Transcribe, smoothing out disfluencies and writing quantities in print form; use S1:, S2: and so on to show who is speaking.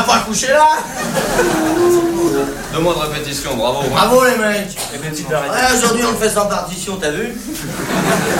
S1: va pas coucher là.
S2: 2 mois de répétition, bravo.
S1: Bravo les mecs.
S3: Eh bien, tu peux arrêter.
S1: Ouais, aujourd'hui on le fait sans partition, t'as vu?